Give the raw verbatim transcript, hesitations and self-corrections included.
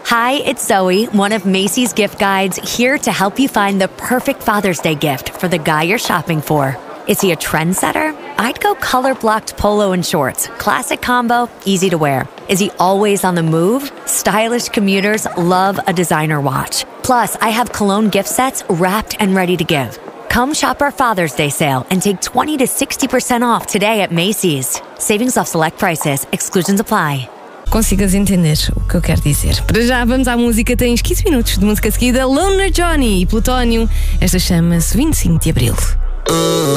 Hi, it's Zoe, one of Macy's gift guides, here to help you find the perfect Father's Day gift for the guy you're shopping for. Is he a trendsetter? I'd go color-blocked polo and shorts. Classic combo, easy to wear. Is he always on the move? Stylish commuters love a designer watch. Plus, I have cologne gift sets wrapped and ready to give. Come shop our Father's Day sale and take twenty to sixty percent off today at Macy's. Savings off select prices. Exclusions apply. Consigas entender o que eu quero dizer. Para já, vamos à música. Tens quinze minutos de música seguida. Loner Johnny e Plutónio. Esta chama-se vinte e cinco de Abril.